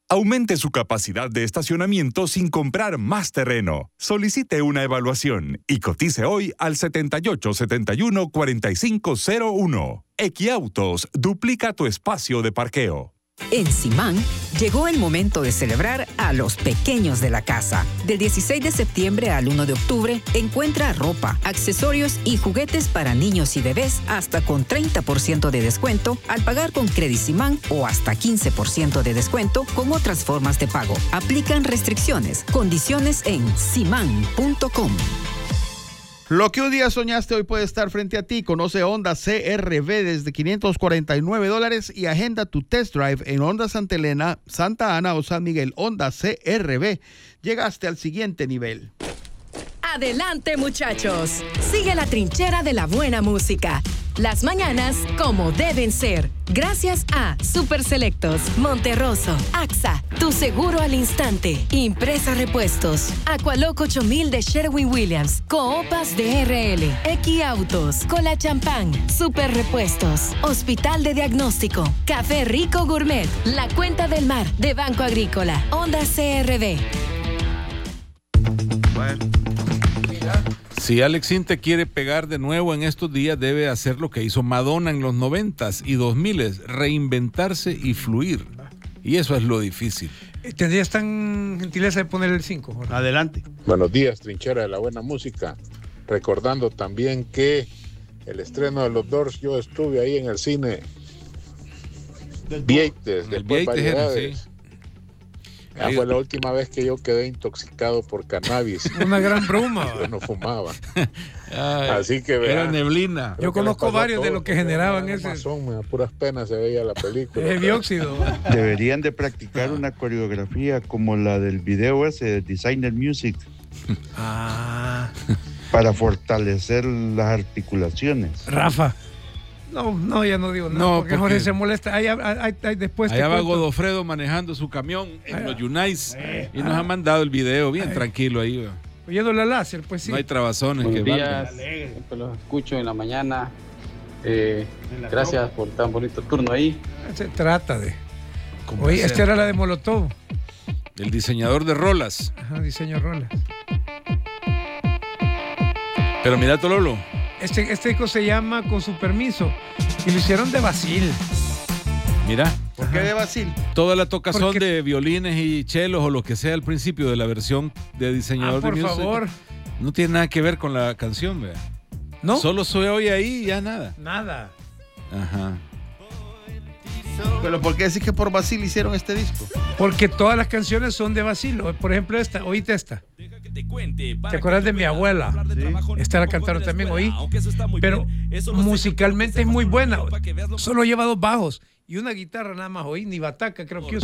Aumente su capacidad de estacionamiento sin comprar más terreno. Solicite una evaluación y cotice hoy al 7871-4501. Equiautos duplica tu espacio de parqueo. En Simán, llegó el momento de celebrar a los pequeños de la casa. Del 16 de septiembre al 1 de octubre, encuentra ropa, accesorios y juguetes para niños y bebés hasta con 30% de descuento al pagar con Credit Simán o hasta 15% de descuento con otras formas de pago. Aplican restricciones, condiciones en simán.com. Lo que un día soñaste hoy puede estar frente a ti. Conoce Honda CR-V desde $549 y agenda tu test drive en Honda Santa Elena, Santa Ana o San Miguel. Honda CR-V. Llegaste al siguiente nivel. Adelante, muchachos. Sigue la trinchera de la buena música. Las mañanas como deben ser. Gracias a Super Selectos, Monterroso, AXA, Tu Seguro al Instante, Impresa Repuestos, Aqualoco 8000 de Sherwin-Williams, Coopas de RL, Equiautos, Cola Champán, Super Repuestos, Hospital de Diagnóstico, Café Rico Gourmet, La Cuenta del Mar de Banco Agrícola, Honda CR-V. Bueno. Si Alex Intec quiere pegar de nuevo en estos días, debe hacer lo que hizo Madonna en los 90s y 2000s, reinventarse y fluir. Y eso es lo difícil. ¿Tendrías tan gentileza de poner el 5? Adelante. Buenos días, trinchera de la buena música. Recordando también que el estreno de los Doors, yo estuve ahí en el cine Vieites, después Variedades. Sí. Fue la última vez que yo quedé intoxicado por cannabis. Una gran bruma. Yo no fumaba. Ay, así que era neblina. Yo conozco varios de los que generaban ese. A puras penas se veía la película. Es dióxido. Deberían de practicar una coreografía como la del video ese de Designer Music. Para fortalecer las articulaciones. Rafa. No, ya no digo nada, porque Jorge se molesta. Después allá va Godofredo manejando su camión en los Yunais y nos ha mandado el video bien tranquilo ahí. Oyendo la láser, pues sí. No hay trabazones. Buenos días, siempre los escucho en la mañana. Gracias por tan bonito turno ahí. Se trata de... Oye, esta era la de Molotov. El diseñador de rolas. Ajá, diseño de rolas. Pero mira, Tololo. Este disco se llama Con su permiso y lo hicieron de Basil. Mira. ¿Por qué de Basil? Toda la tocazón de violines y chelos o lo que sea al principio de la versión de diseñador de music. Por favor. No tiene nada que ver con la canción, vea. ¿No? Solo se oye ahí y ya nada. Nada. Ajá. ¿Pero por qué decís que por Basil hicieron este disco? Porque todas las canciones son de Basil. Por ejemplo esta, oíste esta. ¿Te acuerdas de mi abuela? Sí. Esta la cantaron también, oí. Pero musicalmente es muy buena. Solo lleva 2 bajos y una guitarra nada más, oí, ni bataca creo que usa.